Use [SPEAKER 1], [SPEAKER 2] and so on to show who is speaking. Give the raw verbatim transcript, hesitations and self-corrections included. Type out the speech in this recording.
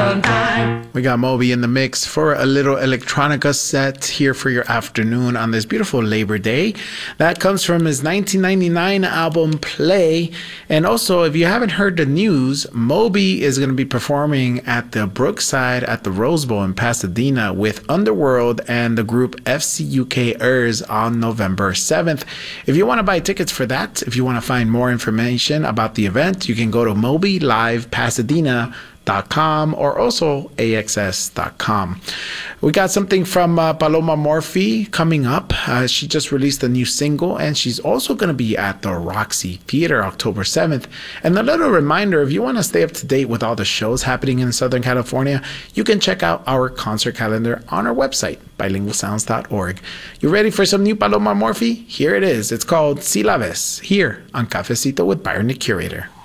[SPEAKER 1] on time.
[SPEAKER 2] We got Moby in the mix for a little electronica set here for your afternoon on this beautiful Labor Day. That comes from his nineteen ninety-nine album Play. And also, if you haven't heard the news, Moby is going to be performing at the Brookside at the Rose Bowl in Pasadena with Underworld and the group F C U K Ers on November seventh. If you want to buy tickets for that, if you want to find more information about the event, you can go to moby live pasadena dot com or also A X S dot com. We got something from uh, Paloma Morphy coming up. Uh, she just released a new single, and she's also going to be at the Roxy Theater October seventh. And a little reminder, if you want to stay up to date with all the shows happening in Southern California, you can check out our concert calendar on our website, bilingual sounds dot org. You ready for some new Paloma Morphy? Here it is. It's called Si La Ves, here on Cafecito with Byron the Curator.